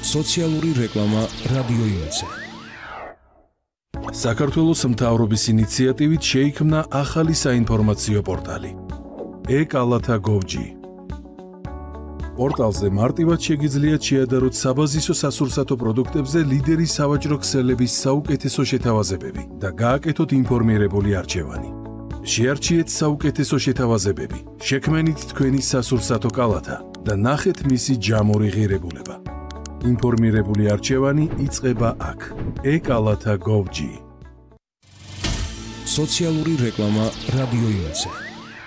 სოციალური რეკლამა რადიო იმედზე. საქართველოს მთავრობის ინიციატივით შეიქმნა ახალი საინფორმაციო პორტალი e-kalata.gov.g. პორტალზე მარტივად შეგიძლიათ შეადაროთ საბაზისო სასურსათო პროდუქტებზე ლიდერი სავაჭრო ქსელების საუკეთესო შეთავაზებები და გააკეთოთ ინფორმირებული არჩევანი. შეარჩიეთ საუკეთესო შეთავაზებები, შექმენით თქვენი სასურსათო კალათა და ნახეთ მისი ჯამური ღირებულება. ინფორმირებული არჩევანი იწყება აქ. e-kalata.gov.g. სოციალური რეკლამა რადიო იმედზე.